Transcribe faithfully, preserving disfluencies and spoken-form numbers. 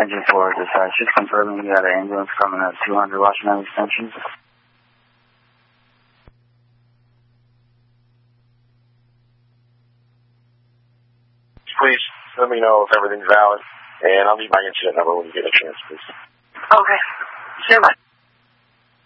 Engine four, dispatch, just confirming you got an ambulance coming at two hundred Washington Extension. Please let me know if everything's valid, and I'll need my incident number when you get a chance, please. Okay. Sure, bye.